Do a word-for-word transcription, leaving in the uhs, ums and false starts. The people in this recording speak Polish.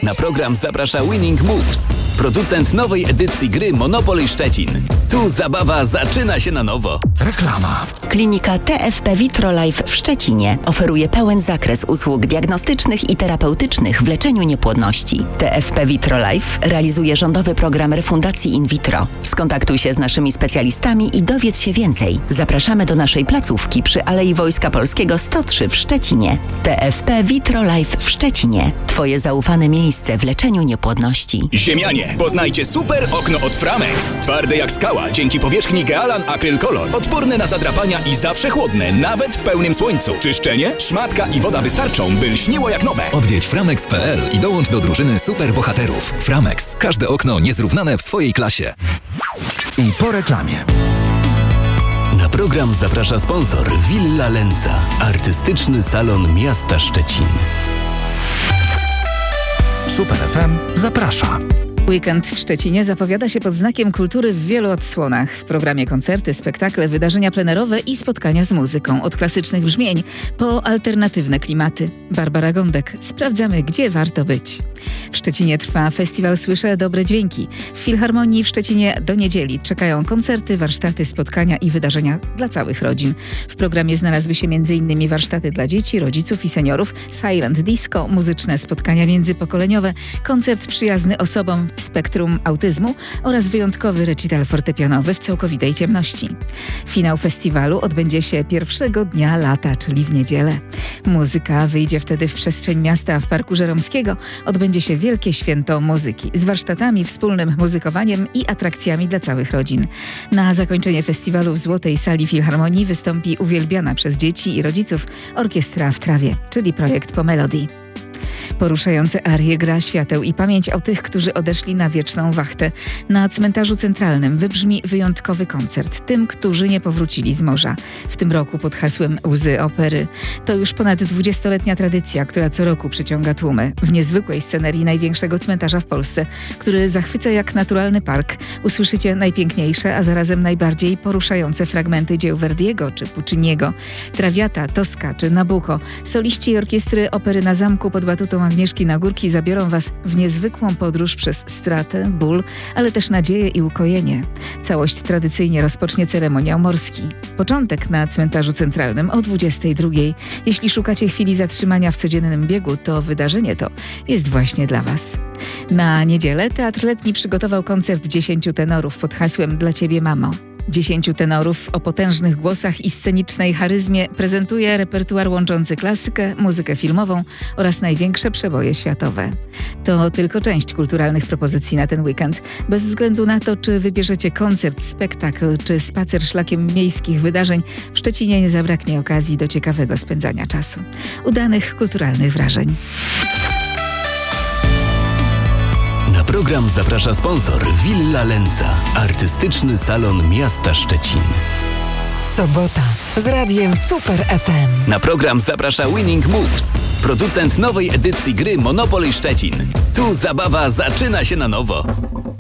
Na program zaprasza Winning Moves, producent nowej edycji gry Monopoly Szczecin. Tu zabawa zaczyna się na nowo. Reklama. Klinika T F P Vitrolife w Szczecinie oferuje pełen zakres usług diagnostycznych i terapeutycznych w leczeniu niepłodności. T F P Vitrolife realizuje rządowy program refundacji in vitro. Skontaktuj się z naszymi specjalistami i dowiedz się więcej. Zapraszamy do naszej placówki przy Alei Wojska Polskiego sto trzy w Szczecinie. T F P Vitrolife w Szczecinie. Twoje zaufane miejsce w leczeniu niepłodności. Ziemianie, poznajcie super okno od Framex. Twarde jak skała, dzięki powierzchni Gealan Acryl Color. Odporne na zadrapania i zawsze chłodne, nawet w pełnym słońcu. Czyszczenie, szmatka i woda wystarczą, by lśniło jak nowe. Odwiedź framex kropka p l i dołącz do drużyny super bohaterów. Framex. Każde okno niezrównane w swojej klasie. I po reklamie. Na program zaprasza sponsor Villa Lenca, artystyczny salon miasta Szczecin. Super F M zaprasza. Weekend w Szczecinie zapowiada się pod znakiem kultury w wielu odsłonach. W programie koncerty, spektakle, wydarzenia plenerowe i spotkania z muzyką. Od klasycznych brzmień po alternatywne klimaty. Barbara Gądek. Sprawdzamy, gdzie warto być. W Szczecinie trwa festiwal Słyszę Dobre Dźwięki. W Filharmonii w Szczecinie do niedzieli czekają koncerty, warsztaty, spotkania i wydarzenia dla całych rodzin. W programie znalazły się między innymi warsztaty dla dzieci, rodziców i seniorów, silent disco, muzyczne spotkania międzypokoleniowe, koncert przyjazny osobom w spektrum autyzmu oraz wyjątkowy recital fortepianowy w całkowitej ciemności. Finał festiwalu odbędzie się pierwszego dnia lata, czyli w niedzielę. Muzyka wyjdzie wtedy w przestrzeń miasta w Parku Żeromskiego. Odbędzie się wielkie święto muzyki z warsztatami, wspólnym muzykowaniem i atrakcjami dla całych rodzin. Na zakończenie festiwalu w Złotej Sali Filharmonii wystąpi uwielbiana przez dzieci i rodziców Orkiestra w trawie, czyli projekt Po Melodii. Poruszające arie, gra świateł i pamięć o tych, którzy odeszli na wieczną wachtę. Na cmentarzu centralnym wybrzmi wyjątkowy koncert tym, którzy nie powrócili z morza. W tym roku pod hasłem Łzy Opery. To już ponad dwudziestoletnia tradycja, która co roku przyciąga tłumy. W niezwykłej scenerii największego cmentarza w Polsce, który zachwyca jak naturalny park, usłyszycie najpiękniejsze, a zarazem najbardziej poruszające fragmenty dzieł Verdiego czy Pucciniego, Traviata, Tosca czy Nabucco. Soliści i orkiestry Opery na Zamku pod batutą Agnieszki Nagórki zabiorą Was w niezwykłą podróż przez stratę, ból, ale też nadzieję i ukojenie. Całość tradycyjnie rozpocznie ceremoniał morski. Początek na cmentarzu centralnym o dwudziestej drugiej. Jeśli szukacie chwili zatrzymania w codziennym biegu, to wydarzenie to jest właśnie dla Was. Na niedzielę Teatr Letni przygotował koncert dziesięciu tenorów pod hasłem Dla Ciebie, mamo. Dziesięciu tenorów o potężnych głosach i scenicznej charyzmie prezentuje repertuar łączący klasykę, muzykę filmową oraz największe przeboje światowe. To tylko część kulturalnych propozycji na ten weekend. Bez względu na to, czy wybierzecie koncert, spektakl czy spacer szlakiem miejskich wydarzeń, w Szczecinie nie zabraknie okazji do ciekawego spędzania czasu. Udanych kulturalnych wrażeń. Na program zaprasza sponsor Villa Lenca, artystyczny salon miasta Szczecin. Sobota z radiem Super F M. Na program zaprasza Winning Moves, producent nowej edycji gry Monopoly Szczecin. Tu zabawa zaczyna się na nowo.